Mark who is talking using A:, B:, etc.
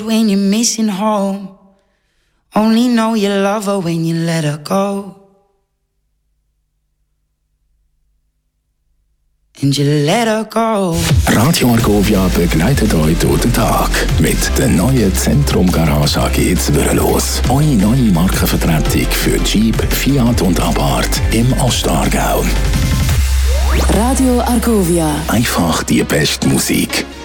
A: When you're missing home, only know you love her when you let her go. And you let her go.
B: Radio Argovia begleitet euch durch den Tag mit der neuen Zentrum Garage AG Zwirrelos. Eure neue Markenvertretung für Jeep, Fiat und Abarth im Ostaargau.
C: Radio Argovia.
B: Einfach die beste Musik.